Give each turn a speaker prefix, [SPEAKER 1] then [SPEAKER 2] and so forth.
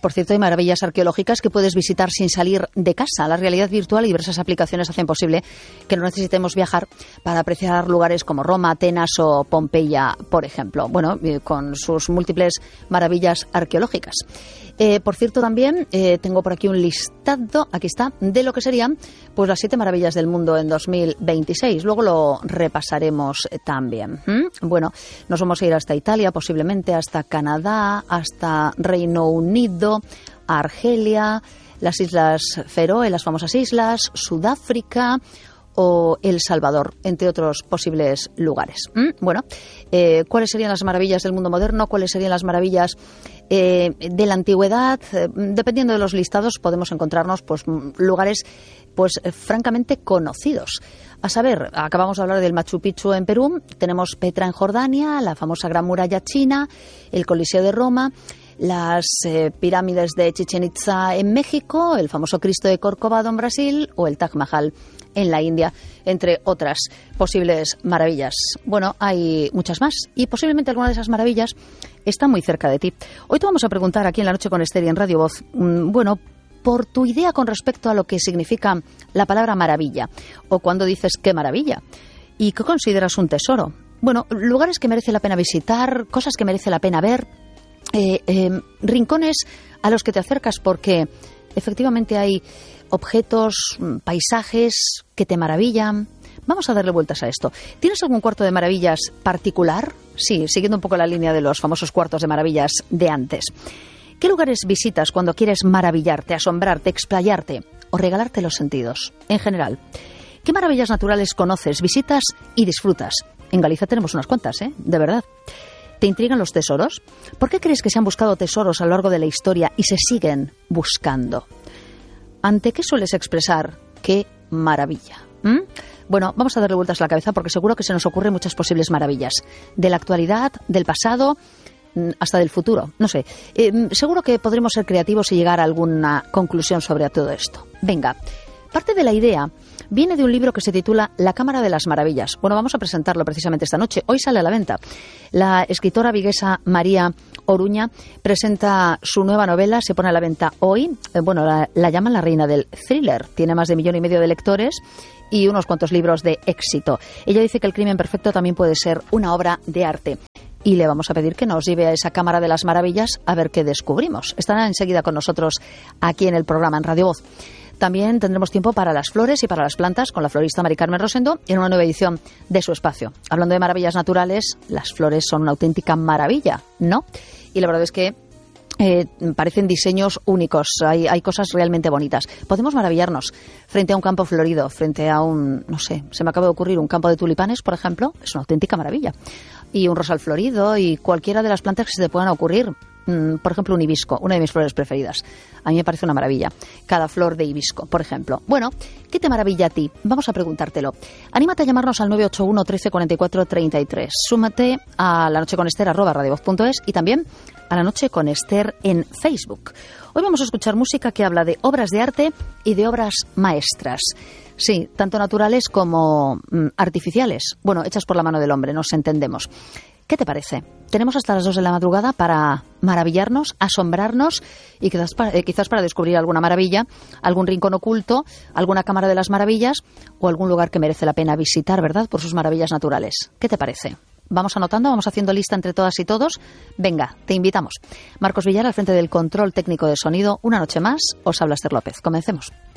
[SPEAKER 1] Por cierto, hay maravillas arqueológicas que puedes visitar sin salir de casa. La realidad virtual y diversas aplicaciones hacen posible que no necesitemos viajar para apreciar lugares como Roma, Atenas o Pompeya, por ejemplo. Bueno, con sus múltiples maravillas arqueológicas. Por cierto, también tengo por aquí un listado, aquí está, de lo que serían pues las 7 maravillas del mundo en 2026. Luego lo repasaremos también. Bueno, nos vamos a ir hasta Italia, posiblemente hasta Canadá, hasta Reino Unido, Argelia, las Islas Feroe, las famosas islas, Sudáfrica o El Salvador, entre otros posibles lugares. Bueno, ¿cuáles serían las maravillas del mundo moderno? ¿Cuáles serían las maravillas de la antigüedad? Dependiendo de los listados podemos encontrarnos pues lugares pues francamente conocidos. A saber, acabamos de hablar del Machu Picchu en Perú, tenemos Petra en Jordania, la famosa Gran Muralla China, el Coliseo de Roma, las pirámides de Chichén Itzá en México, el famoso Cristo de Corcovado en Brasil o el Taj Mahal en la India, entre otras posibles maravillas. Bueno, hay muchas más y posiblemente alguna de esas maravillas está muy cerca de ti. Hoy te vamos a preguntar aquí en La Noche con Esther y en Radio Voz, bueno, por tu idea con respecto a lo que significa la palabra maravilla o cuando dices qué maravilla y qué consideras un tesoro. Bueno, lugares que merece la pena visitar, cosas que merece la pena ver, rincones a los que te acercas porque efectivamente hay objetos, paisajes que te maravillan. Vamos a darle vueltas a esto. ¿Tienes algún cuarto de maravillas particular? Sí, siguiendo un poco la línea de los famosos cuartos de maravillas de antes. ¿Qué lugares visitas cuando quieres maravillarte, asombrarte, explayarte o regalarte los sentidos? En general, ¿qué maravillas naturales conoces, visitas y disfrutas? En Galicia tenemos unas cuantas, de verdad. ¿Te intrigan los tesoros? ¿Por qué crees que se han buscado tesoros a lo largo de la historia y se siguen buscando? ¿Ante qué sueles expresar qué maravilla? Bueno, vamos a darle vueltas a la cabeza porque seguro que se nos ocurren muchas posibles maravillas. De la actualidad, del pasado, hasta del futuro. No sé. Seguro que podremos ser creativos y llegar a alguna conclusión sobre todo esto. Venga. Parte de la idea viene de un libro que se titula La Cámara de las Maravillas. Bueno, vamos a presentarlo precisamente esta noche. Hoy sale a la venta. La escritora viguesa María Oruña presenta su nueva novela, se pone a la venta hoy. Bueno, la llaman la reina del thriller. Tiene más de 1,5 millones de lectores y unos cuantos libros de éxito. Ella dice que El crimen perfecto también puede ser una obra de arte. Y le vamos a pedir que nos lleve a esa Cámara de las Maravillas a ver qué descubrimos. Estará enseguida con nosotros aquí en el programa, en Radio Voz. También tendremos tiempo para las flores y para las plantas con la florista Mari Carmen Rosendo en una nueva edición de su espacio. Hablando de maravillas naturales, las flores son una auténtica maravilla, ¿no? Y la verdad es que parecen diseños únicos, hay cosas realmente bonitas. Podemos maravillarnos frente a un campo florido, frente a un, no sé, se me acaba de ocurrir un campo de tulipanes, por ejemplo, es una auténtica maravilla. Y un rosal florido y cualquiera de las plantas que se te puedan ocurrir. Por ejemplo, un hibisco, una de mis flores preferidas. A mí me parece una maravilla. Cada flor de hibisco, por ejemplo. Bueno, ¿qué te maravilla a ti? Vamos a preguntártelo. Anímate a llamarnos al 981 13 44 33. Súmate a lanocheconester@radiovoz.es y también a La Noche con Esther en Facebook. Hoy vamos a escuchar música que habla de obras de arte y de obras maestras. Sí, tanto naturales como artificiales. Bueno, hechas por la mano del hombre, nos entendemos. ¿Qué te parece? Tenemos hasta las 2 de la madrugada para maravillarnos, asombrarnos y quizás para descubrir alguna maravilla, algún rincón oculto, alguna cámara de las maravillas o algún lugar que merece la pena visitar, ¿verdad? Por sus maravillas naturales. ¿Qué te parece? Vamos anotando, vamos haciendo lista entre todas y todos. Venga, te invitamos. Marcos Villar al frente del control técnico de sonido. Una noche más, os habla Esther López. Comencemos.